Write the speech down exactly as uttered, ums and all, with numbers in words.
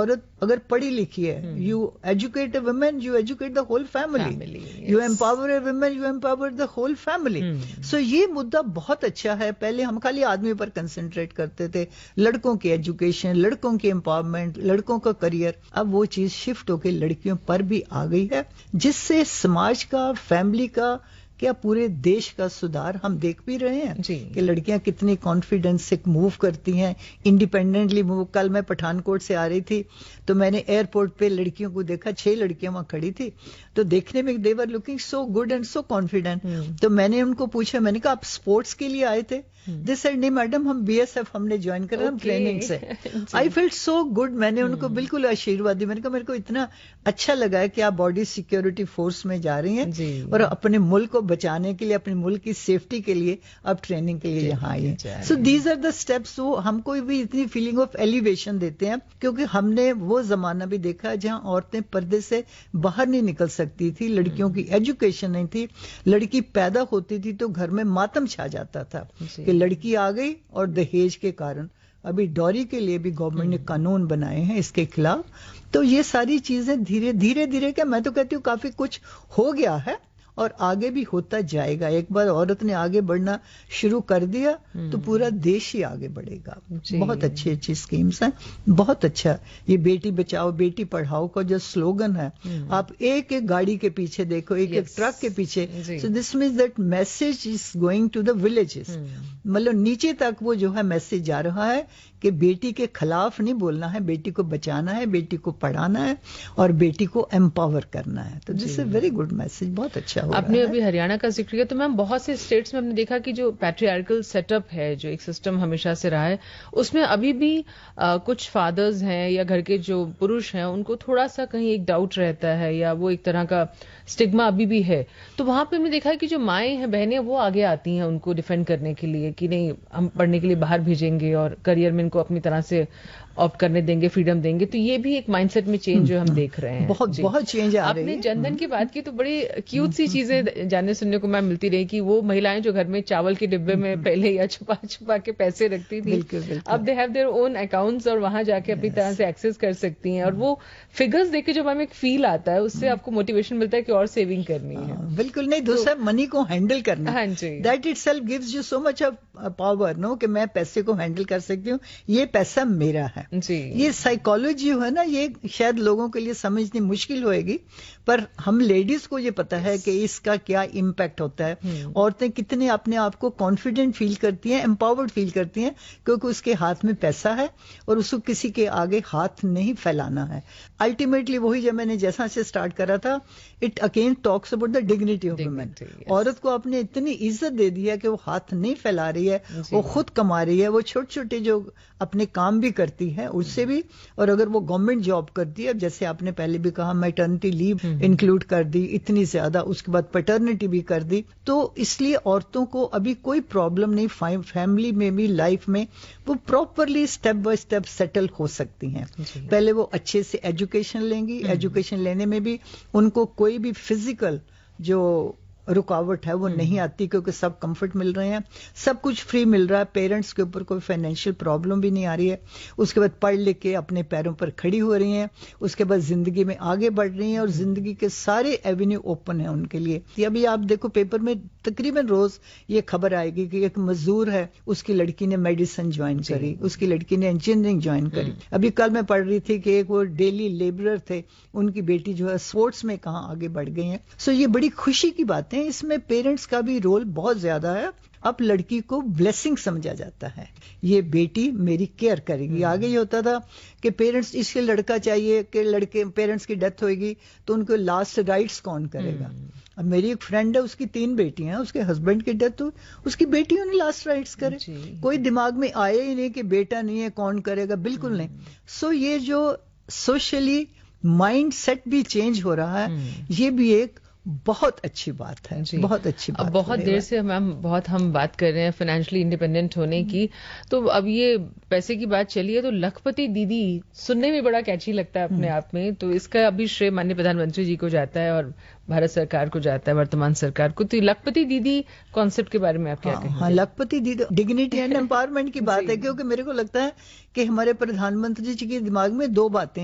औरत अगर पढ़ी लिखी है, you educate a women, you educate the whole family, you empower a women, you empower the whole family. सो ये मुद्दा बहुत अच्छा है। पहले हम खाली आदमी पर कंसंट्रेट करते थे, लड़कों की एजुकेशन, लड़कों की एम्पावरमेंट, लड़कों का करियर। अब वो चीज शिफ्ट होकर लड़कियों पर भी आ गई है, जिससे समाज का, फैमिली का, क्या पूरे देश का सुधार हम देख भी रहे हैं कि लड़कियां कितनी कॉन्फिडेंस से मूव करती हैं, इंडिपेंडेंटली मूव। कल मैं पठानकोट से आ रही थी तो मैंने एयरपोर्ट पे लड़कियों को देखा, छह लड़कियां वहां खड़ी थी, तो देखने में दे were looking so good and so confident. तो मैंने उनको पूछा, मैंने कहा आप स्पोर्ट्स के लिए आए थे? दिस सेड नहीं मैडम, हम बीएसएफ हमने ज्वाइन करा, हम ट्रेनिंग से। I felt so good. मैंने उनको बिल्कुल आशीर्वाद दी। मैंने कहा मेरे को इतना अच्छा लगा है कि आप बॉडी सिक्योरिटी फोर्स में जा रही हैं और अपने मुल्क को बचाने के लिए, अपने मुल्क की सेफ्टी के लिए आप ट्रेनिंग के लिए यहाँ आई हैं। So these are the steps. वो हमको भी इतनी फीलिंग ऑफ एलिवेशन देते हैं, क्योंकि हमने वो जमाना भी देखा है जहां औरतें पर्दे से बाहर नहीं निकल सकती थी, लड़कियों की एजुकेशन नहीं थी, लड़की पैदा होती थी तो घर में मातम छा जाता था कि लड़की आ गई। और दहेज के कारण अभी डॉरी के लिए भी गवर्नमेंट ने कानून बनाए हैं इसके खिलाफ। तो ये सारी चीजें धीरे धीरे धीरे क्या, मैं तो कहती हूँ काफी कुछ हो गया है और आगे भी होता जाएगा। एक बार औरत ने आगे बढ़ना शुरू कर दिया तो पूरा देश ही आगे बढ़ेगा। बहुत अच्छी अच्छी स्कीम्स हैं, बहुत अच्छा। ये बेटी बचाओ बेटी पढ़ाओ का जो स्लोगन है, आप एक एक गाड़ी के पीछे देखो, एक एक ट्रक के पीछे। So this means that message is going to the villages. मतलब नीचे तक वो जो है मैसेज जा रहा है कि बेटी के खिलाफ नहीं बोलना है, बेटी को बचाना है, बेटी को पढ़ाना है और बेटी को एम्पावर करना है। तो this is very good message, बहुत अच्छा हो आपने रहा अभी है। हरियाणा का जिक्र किया, तो मैम बहुत से स्टेट्स में हमने देखा कि जो पैट्रियार्कल सेटअप है, जो एक सिस्टम हमेशा से रहा है, उसमें अभी भी आ, कुछ फादर्स हैं या घर के जो पुरुष हैं उनको थोड़ा सा कहीं एक डाउट रहता है या वो एक तरह का स्टिग्मा अभी भी है। तो वहां पे हमने देखा है कि जो माएं हैं, बहनें, वो आगे आती हैं उनको डिफेंड करने के लिए कि नहीं हम पढ़ने के लिए बाहर भेजेंगे और करियर में इनको अपनी तरह से ऑप्ट करने देंगे, फ्रीडम देंगे। तो ये भी एक माइंडसेट में चेंज जो हम देख रहे हैं, बहुत बहुत चेंज आ रही है। आपने जनधन की बात की तो बड़ी क्यूट सी चीजें जानने सुनने को मैं मिलती रही कि वो महिलाएं जो घर में चावल के डिब्बे में पहले या छुपा छुपा के पैसे रखती थी, बिल्कुल, बिल्कुल। अब they have their own accounts और वहां जाके अपनी तरह से एक्सेस कर सकती हैं। और वो फिगर्स देख के जब हमें एक फील आता है, उससे आपको मोटिवेशन मिलता है कि और सेविंग करनी है। बिल्कुल नहीं, दूसरा मनी को हैंडल करना, हाँ जी, that itself gives you so much of power, no, कि मैं पैसे को हैंडल कर सकती हूँ, ये पैसा मेरा है जी। ये साइकोलॉजी है ना, ये शायद लोगों के लिए समझनी मुश्किल होएगी, पर हम लेडीज को ये पता है कि इसका क्या इम्पैक्ट होता है। औरतें कितने अपने आप को कॉन्फिडेंट फील करती हैं, एम्पावर्ड फील करती हैं, क्योंकि उसके हाथ में पैसा है और उसको किसी के आगे हाथ नहीं फैलाना है। अल्टीमेटली वही जब मैंने जैसा से स्टार्ट करा था, it again talks about the dignity of women. औरत को आपने इतनी इज्जत दे दी है कि वो हाथ नहीं फैला रही है, वो खुद कमा रही है, वो छोटे छोटे जो अपने काम भी करती है उससे भी, और अगर वो गवर्नमेंट जॉब करती है, जैसे आपने पहले भी कहा मैटरनिटी लीव इंक्लूड कर दी इतनी ज्यादा, उसके बाद पैटर्निटी भी कर दी, तो इसलिए औरतों को अभी कोई प्रॉब्लम नहीं, फैमिली में भी, लाइफ में वो properly step by step settle हो सकती हैं। पहले वो अच्छे से एजुकेशन लेंगी, एजुकेशन लेने में भी उनको कोई भी फिजिकल जो रुकावट है वो नहीं आती, क्योंकि सब कंफर्ट मिल रहे हैं, सब कुछ फ्री मिल रहा है, पेरेंट्स के ऊपर कोई फाइनेंशियल प्रॉब्लम भी नहीं आ रही है। उसके बाद पढ़ लिख के अपने पैरों पर खड़ी हो रही हैं, उसके बाद जिंदगी में आगे बढ़ रही हैं और जिंदगी के सारे एवेन्यू ओपन है उनके लिए। अभी आप देखो पेपर में तकरीबन रोज ये खबर आएगी कि एक मजदूर है, उसकी लड़की ने मेडिसिन ज्वाइन करी, उसकी लड़की ने इंजीनियरिंग ज्वाइन करी। अभी कल मैं पढ़ रही थी कि एक वो डेली लेबरर थे, उनकी बेटी जो है स्पोर्ट्स में कहाँ आगे बढ़ गई है। सो ये बड़ी खुशी की बात है, इसमें पेरेंट्स का भी रोल बहुत ज्यादा है। अब लड़की को ब्लेसिंग समझा जाता है, ये बेटी मेरी केयर करेगी। आगे ये होता था कि पेरेंट्स, इसके लड़का चाहिए कि लड़के, पेरेंट्स की डेथ होगी तो उनको लास्ट राइट्स कौन करेगा। अब मेरी एक फ्रेंड है, उसकी तीन बेटियां हैं, उसके हस्बैंड की डेथ हुई, उसकी बेटियों ने लास्ट राइट्स करे, कोई दिमाग में आया ही नहीं कि बेटा नहीं है कौन करेगा, बिल्कुल नहीं। सो so, ये जो सोशली माइंड सेट भी चेंज हो रहा है, ये भी एक बहुत अच्छी बात है, बहुत अच्छी बात। अब बहुत देर से मैम बहुत हम बात कर रहे हैं फाइनेंशियली इंडिपेंडेंट होने की, तो अब ये पैसे की बात चली है तो लखपति दीदी सुनने में बड़ा कैची लगता है अपने आप में, तो इसका अभी श्रेय माननीय प्रधानमंत्री जी को जाता है और भारत सरकार को जाता है, वर्तमान सरकार को। तो लखपति दीदी कॉन्सेप्ट के बारे में आप क्या कहेंगे? हाँ, लखपति दीदी डिग्निटी एंड एम्पावरमेंट की बात है, क्योंकि मेरे को लगता है कि हमारे प्रधानमंत्री जी के दिमाग में दो बातें